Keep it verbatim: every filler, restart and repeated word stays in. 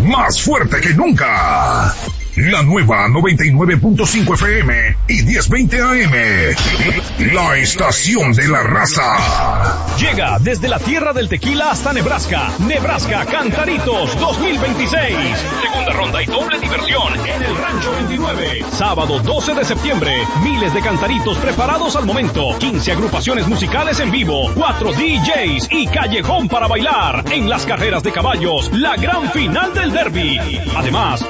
más fuerte que nunca. La nueva noventa y nueve punto cinco F M y diez veinte A M. La estación de la raza. Llega desde la tierra del tequila hasta Nebraska. Nebraska Cantaritos dos mil veintiséis. Segunda ronda y doble diversión en el Rancho veintinueve. Sábado doce de septiembre. Miles de cantaritos preparados al momento. quince agrupaciones musicales en vivo. cuatro D Js y callejón para bailar. En las carreras de caballos. La gran final del derby. Además,